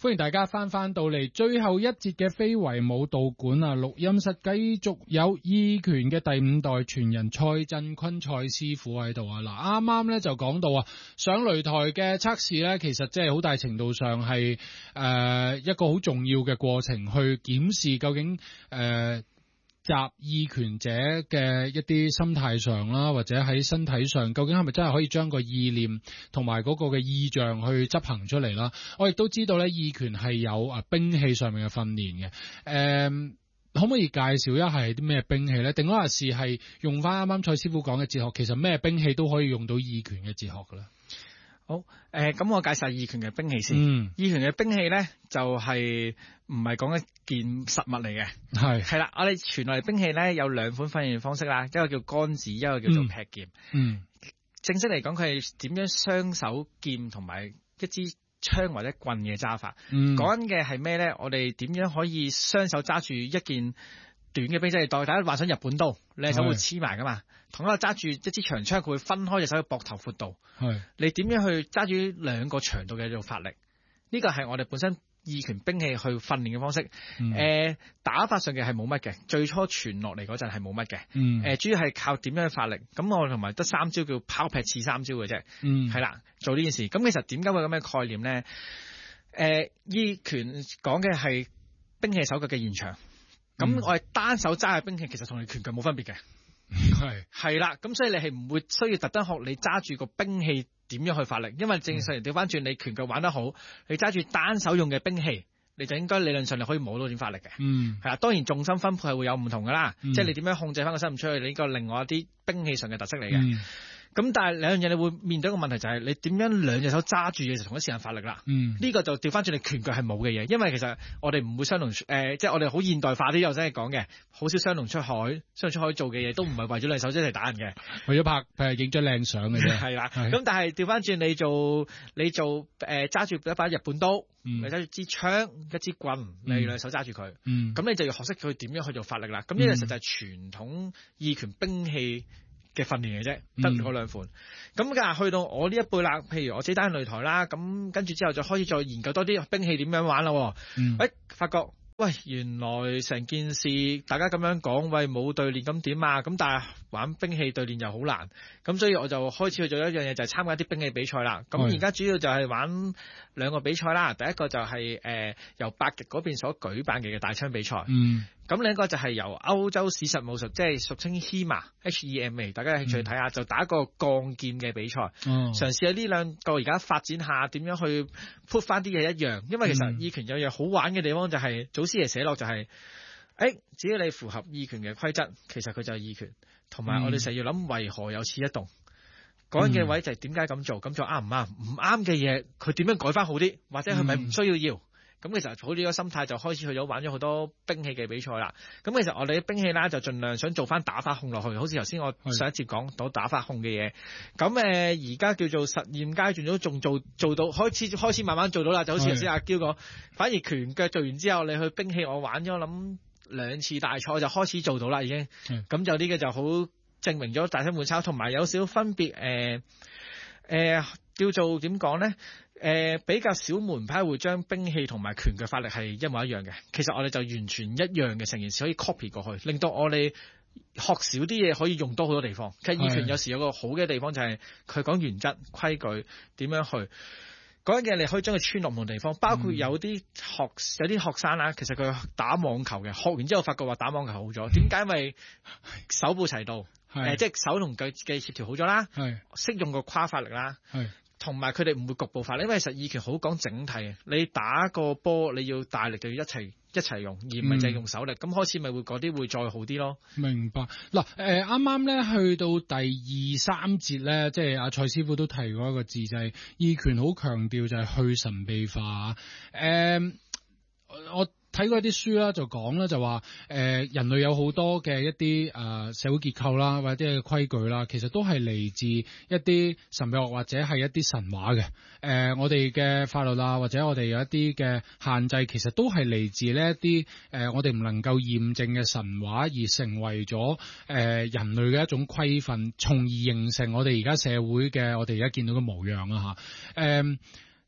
歡迎大家翻到嚟最後一節嘅非遺舞蹈館啊！錄音室繼續有意拳嘅第5代傳人蔡振坤蔡師傅喺度啊！嗱，啱啱咧就講到啊，上擂台嘅測試咧，其實即係好大程度上係一個好重要嘅過程，去檢視究竟集意拳者嘅一啲心態上啦，或者喺身體上，究竟係咪真係可以將個意念同埋嗰個嘅意象去執行出嚟啦？我亦都知道咧，意拳係有兵器上面嘅訓練嘅。可唔可以介紹一下係啲咩兵器咧？定嗰陣時係用翻啱啱蔡師傅講嘅哲學，其實咩兵器都可以用到意拳嘅哲學㗎啦。 好，咁我介紹意拳嘅兵器先。意拳嘅兵器咧，就係唔係講一件實物嚟嘅。係啦，我哋傳來兵器咧有2款訓練方式啦，一個叫桿子，一個叫做劈劍。正式嚟講，佢係點樣雙手劍同埋一支槍或者棍嘅揸法。講緊嘅係咩咧？我哋點樣可以雙手揸住一件短嘅兵器？大家幻想日本刀，你手會黐埋噶嘛？同一個揸住一支長槍，佢會分開隻手嘅膊頭闊度。你點樣去揸住2個長度嘅做法力？呢個係我哋本身意拳兵器去訓練嘅方式。打法上嘅係冇乜嘅，最初傳落嚟嗰陣係冇乜嘅。主要係靠點樣去發力。咁我同埋得3招叫拋劈刺3招嘅啫。係啦，做呢件事。咁其實點解會咁嘅概念咧？意拳講嘅係兵器手腳嘅現場。咁我係單手揸嘅兵器，其實同你拳腳冇分別嘅。係啦，咁所以你係唔會需要特登學你揸住個兵器點樣去發力，因為正常調翻轉，你拳腳玩得好，你揸住單手用嘅兵器，你就應該理論上你可以摸到點發力嘅。係啦，當然重心分配係會有唔同噶啦，即係你點樣控制翻個身唔出去，你呢個另外一啲兵器上嘅特色嚟嘅。咁但係兩樣嘢你會面對一個問題，就係你點樣2隻手揸住嘅時候同一時間發力啦。呢個就調翻轉你拳腳係冇嘅嘢，因為其實我哋唔會雙龍即係我哋好現代化啲，又真係講嘅，好少雙龍出海做嘅嘢都唔係為咗2手一齊打人嘅，為咗拍影張靚相嘅啫。係啦，咁但係調翻轉你做揸住一把日本刀，你揸住支槍一支棍，你2手揸住佢，咁你就要學識佢點樣去做發力啦。咁呢個實際係傳統意拳兵器嘅訓練嘅啫，得嗰2款。咁但係去到我呢一輩啦，譬如我自己打緊擂台啦，咁跟住之後就開始再研究多啲兵器點樣玩啦。發覺原來成件事大家咁樣講，冇對練咁點啊？咁但係玩兵器對練又好難，咁所以我就開始去做一樣嘢，就係參加啲兵器比賽啦。咁而家主要就係玩2個比賽啦。第一個就係由八極嗰邊所舉辦嘅大槍比賽。咁另一個就係由歐洲史實武術，即係俗稱 HEMA，大家有興趣睇下，就打一個鋼劍嘅比賽，嘗試下呢2個而家發展下點樣去 put 翻啲嘢一樣。因為其實意拳有樣好玩嘅地方就係祖師爺寫落就係，只要你符合意拳嘅規則，其實佢就係意拳。同埋我哋成日要諗為何有此一動，講緊嘅位就係點解咁做啱唔啱？唔啱嘅嘢佢點樣改翻好啲，或者係咪唔需要？咁其實好呢個心態就開始去咗玩咗好多兵器嘅比賽啦。咁其實我哋啲兵器啦就盡量想做翻打法控落去，好似頭先我上一節講到打法控嘅嘢。咁而家叫做實驗階段都仲做到開始慢慢做到啦。就好似頭先阿嬌講，反而拳腳做完之後，你去兵器我玩咗諗2次大賽就開始做到啦已經。咁就呢個就好證明咗大師們抄，同埋有少少分別。叫做點講呢？比較少門派會將兵器同埋拳腳法力係一模一樣嘅。其實我哋就完全一樣嘅，成件事可以 copy 過去，令到我哋學少啲嘢可以用多好多地方。其實意拳有時有個好嘅地方就係佢講原則規矩點樣去講嘅，你可以將佢穿落唔同地方。包括有啲學生啦，其實佢打網球嘅，學完之後發覺話打網球好咗。點解？因為手部齊度，即係手同腳嘅協調好咗啦，識用個跨法力啦。同埋佢哋唔會局部化，因為其實意拳好講整體。你打個波，你要大力就要一齊用，而唔係淨係用手力。咁開始咪會嗰啲會再好啲咯。明白嗱，啱啱咧去到第2、3節咧，即係阿蔡師傅都提過一個字，就係意拳好強調就係去神秘化。我睇過一啲書啦，就講啦，就話人類有好多嘅一啲社會結構啦，或者規矩啦，其實都係嚟自一啲神秘學或者係一啲神話嘅。我哋嘅法律啊，或者我哋有一啲嘅限制，其實都係嚟自呢一啲我哋唔能夠驗證嘅神話，而成為咗人類嘅一種規範，從而形成我哋而家社會嘅我哋而家見到嘅模樣啊嚇。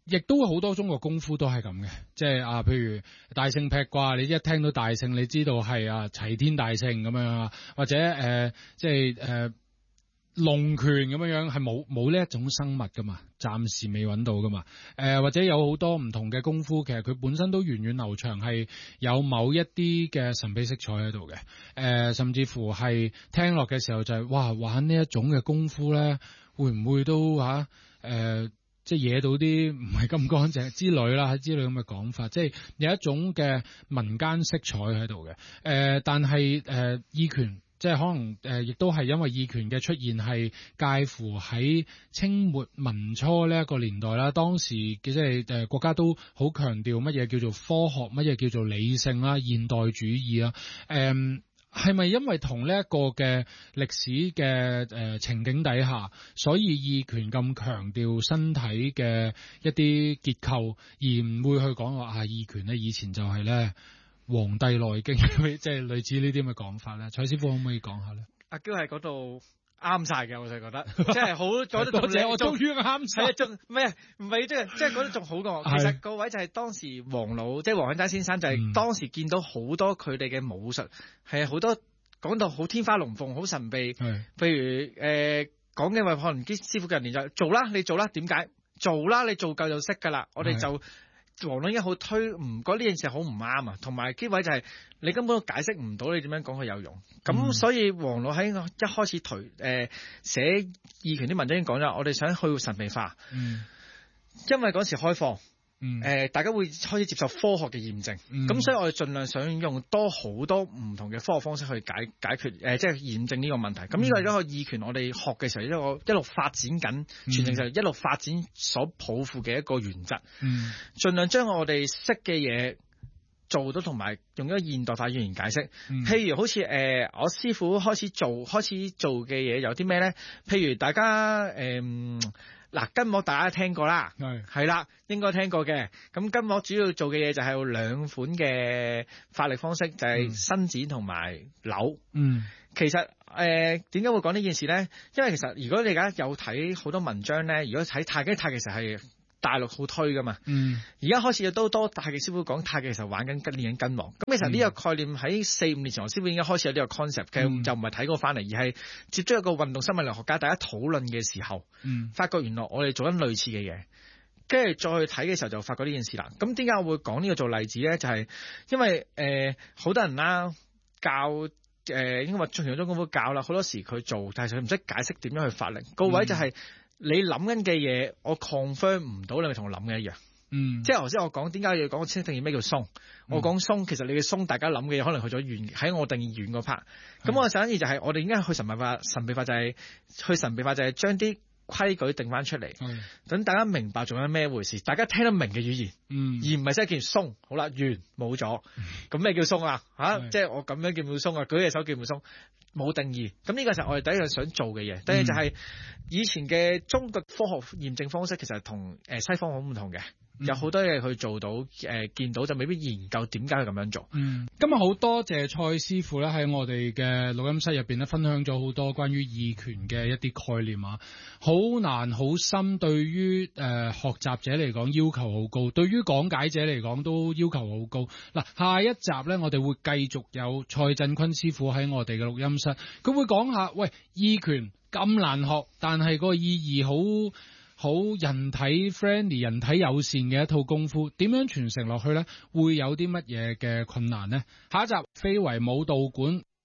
亦都好多中國功夫都係咁嘅，即係譬如大聖劈掛，你一聽到大聖，你知道係齊天大聖咁樣啊，或者即係龍拳咁樣係冇呢一種生物噶嘛，暫時未揾到噶嘛。或者有好多唔同嘅功夫，其實佢本身都源遠流長，係有某一啲嘅神秘色彩喺度嘅。甚至乎係聽落嘅時候就係哇，玩呢一種嘅功夫咧，會唔會都即係惹到啲唔係咁乾淨之類啦，之類咁嘅講法，即係有一種嘅民間色彩喺度嘅。但係義拳即係可能亦都係因為義拳嘅出現係介乎喺清末民初呢一個年代啦。當時嘅即係國家都好強調乜嘢叫做科學，乜嘢叫做理性啦，現代主義啦。係咪因為同呢一個嘅歷史嘅情景底下，所以義拳咁強調身體嘅一啲結構，而唔會去講話義拳咧以前就係咧《黃帝內經》即係類似呢啲咁嘅講法咧？蔡師傅可唔可以講下咧？ 阿嬌喺嗰度啱晒嘅，我就覺得即係好講得多謝我終於啱晒， 仲唔係即係覺得仲好過。其實個位就係當時黃老即係黃響丹先生就係當時見到好多佢哋嘅武術係好多講到好天花龍鳳好神秘，譬如講嘅話可能啲師傅嘅人就做啦，你做啦，點解做啦？你做夠就識㗎啦，我哋就。黃老已經好推，唔覺得呢件事好唔啱啊，同埋機位就係你根本都解釋唔到你點樣講佢有用，咁所以黃老喺一開始寫義拳啲文章已經講咗，我哋想去神秘化，因為嗰時開放。大家會開始接受科學嘅驗證，咁所以我哋盡量想用好多唔同嘅科學方式去解決即係驗證呢個問題。咁呢個係一個義拳，我哋學嘅時候一路發展緊，傳承上一路發展所抱負嘅一個原則。盡量將我哋識嘅嘢做到，同埋用一個現代化語言解釋。譬如好似我師傅開始做嘅嘢有啲咩咧？譬如大家筋膜大家聽過啦，係啦，應該聽過嘅。咁筋膜主要做嘅嘢就係有兩款嘅發力方式，就係伸展同埋扭。其實點解會講呢件事咧？因為其實如果你而家有睇好多文章咧，如果睇太極其實係大陸好推噶嘛。而家開始都多太極師傅講太極其實玩緊練緊筋膜。咁其實呢個概念喺4-5年前，我師傅已經開始有呢個 concept 嘅，就唔係睇過翻嚟，而係接觸一個運動生物理學家，大家討論嘅時候，發覺原來我哋做緊類似嘅嘢，跟住再去睇嘅時候就發覺呢件事啦。咁點解我會講呢個做例子咧？就係因為好多人啦教應該話傳統功夫教啦，好多時佢做，但係佢唔識解釋點樣去發力。個位就係你諗緊嘅嘢，我 confirm 唔到，你咪同我諗嘅一樣。即係頭先我講點解要講清定義咩叫鬆？我講鬆，其實你嘅鬆，大家諗嘅嘢可能去咗遠，喺我定義遠嗰 part。咁我想意就係我哋應該去神秘化就係將啲規矩定翻出嚟，等大家明白做緊咩回事，大家聽得明嘅語言，而唔係真係叫鬆。好啦，完冇咗，咁咩叫鬆啊？即係我咁樣叫唔叫鬆啊？舉隻手叫唔叫鬆？冇定義。咁呢個就係我哋第一樣想做嘅嘢。第二就係以前嘅中國科學驗證方式，其實同西方好唔同嘅。有好多嘢去做到，見到就未必研究點解佢咁樣做。 今日好多謝蔡師傅咧喺我哋嘅錄音室入邊咧分享咗好多關於義拳嘅一啲概念啊，好難好深，對於學習者嚟講要求好高，對於講解者嚟講都要求好高。嗱，下一集咧我哋會繼續有蔡振坤師傅喺我哋嘅錄音室，佢會講下喂，義拳咁難學，但係個意義好人體 friendly、人體友善嘅一套功夫，點樣傳承落去呢？會有啲乜嘢嘅困難呢？下一集非遺武道館。